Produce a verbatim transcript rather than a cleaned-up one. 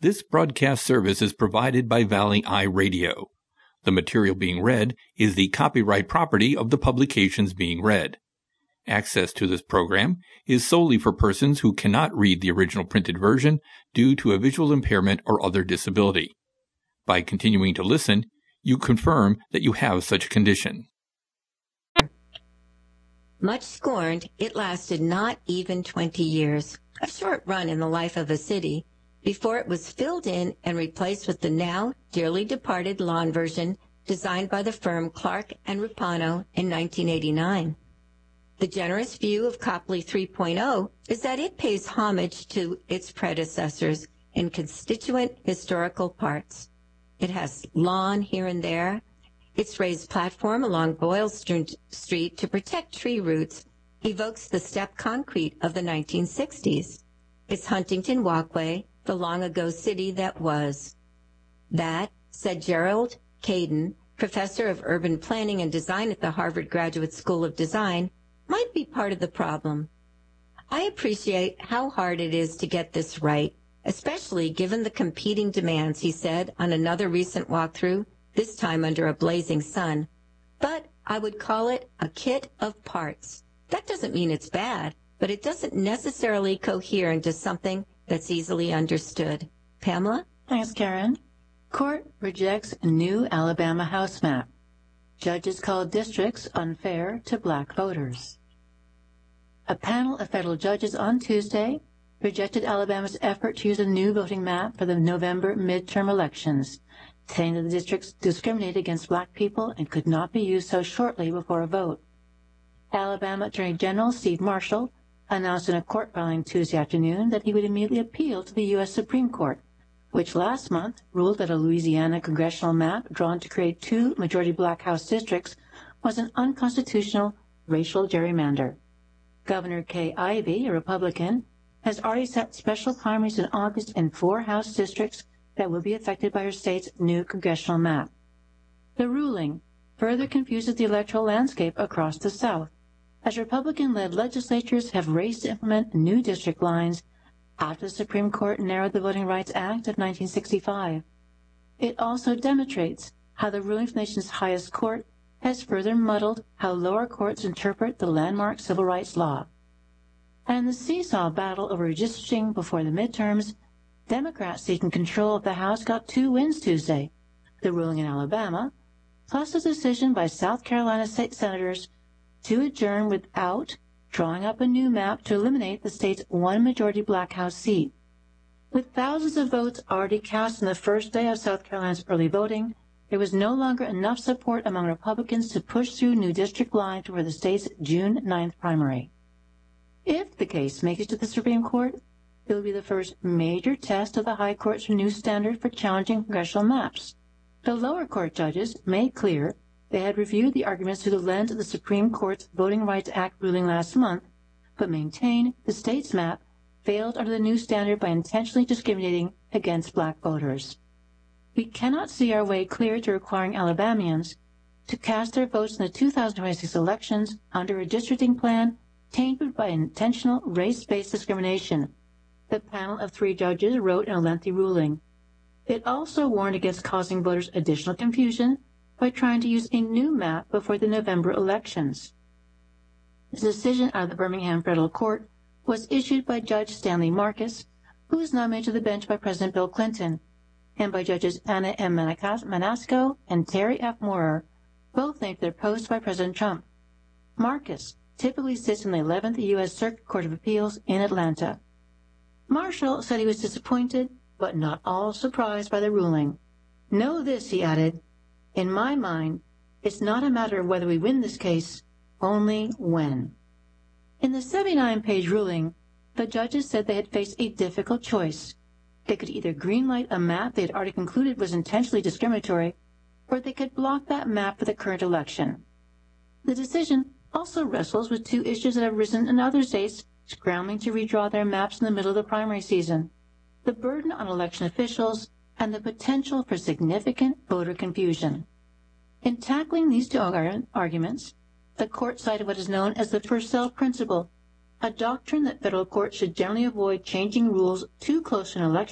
This broadcast service is provided by Valley Eye Radio. The material being read is the copyright property of the publications being read. Access to this program is solely for persons who cannot read the original printed version due to a visual impairment or other disability. By continuing to listen, you confirm that you have such a condition. Much scorned, it lasted not even twenty years, a short run in the life of a city, before it was filled in and replaced with the now dearly departed lawn version designed by the firm Clark and Ripano in nineteen eighty-nine. The generous view of Copley three point oh is that it pays homage to its predecessors in constituent historical parts. It has lawn here and there. Its raised platform along Boyle Street to protect tree roots evokes the step concrete of the nineteen sixties. Its Huntington Walkway, the long-ago city that was. That, said Gerald Caden, professor of urban planning and design at the Harvard Graduate School of Design, might be part of the problem. I appreciate how hard it is to get this right, especially given the competing demands, he said on another recent walkthrough, this time under a blazing sun. But I would call it a kit of parts. That doesn't mean it's bad, but it doesn't necessarily cohere into something that's easily understood. Pamela? Thanks, Karen. Court rejects new Alabama House map. Judges call districts unfair to black voters. A panel of federal judges on Tuesday rejected Alabama's effort to use a new voting map for the November midterm elections, saying that the districts discriminated against black people and could not be used so shortly before a vote. Alabama Attorney General Steve Marshall announced in a court filing Tuesday afternoon that he would immediately appeal to the U S Supreme Court, which last month ruled that a Louisiana congressional map drawn to create two majority black House districts was an unconstitutional racial gerrymander. Governor Kay Ivey, a Republican, has already set special primaries in August in four House districts that will be affected by her state's new congressional map. The ruling further confuses the electoral landscape across the South, as Republican-led legislatures have raced to implement new district lines after the Supreme Court narrowed the Voting Rights Act of nineteen sixty-five. It also demonstrates how the ruling from the nation's highest court has further muddled how lower courts interpret the landmark civil rights law. And in the seesaw battle over redistricting before the midterms, Democrats seeking control of the House got two wins Tuesday, the ruling in Alabama, plus a decision by South Carolina state senators to adjourn without drawing up a new map to eliminate the state's one majority black House seat. With thousands of votes already cast on the first day of South Carolina's early voting, there was no longer enough support among Republicans to push through new district lines for the state's June ninth primary. If the case makes it to the Supreme Court, it will be the first major test of the High Court's new standard for challenging congressional maps. The lower court judges made clear they had reviewed the arguments through the lens of the Supreme Court's Voting Rights Act ruling last month, but maintained the state's map failed under the new standard by intentionally discriminating against black voters. We cannot see our way clear to requiring Alabamians to cast their votes in the two thousand twenty-six elections under a districting plan tainted by intentional race-based discrimination, the panel of three judges wrote in a lengthy ruling. It also warned against causing voters additional confusion by trying to use a new map before the November elections. The decision out of the Birmingham Federal Court was issued by Judge Stanley Marcus, who was nominated to the bench by President Bill Clinton, and by Judges Anna M. Manasco and Terry F. Moorer, both named to their posts by President Trump. Marcus typically sits in the eleventh U S Circuit Court of Appeals in Atlanta. Marshall said he was disappointed, but not all surprised by the ruling. Know this, he added, in my mind, it's not a matter of whether we win this case, only when. In the seventy-nine page ruling, the judges said they had faced a difficult choice. They could either greenlight a map they had already concluded was intentionally discriminatory, or they could block that map for the current election. The decision also wrestles with two issues that have risen in other states scrambling to redraw their maps in the middle of the primary season: the burden on election officials and the potential for significant voter confusion. In tackling these two arguments, the court cited what is known as the Purcell Principle, a doctrine that federal courts should generally avoid changing rules too close to an election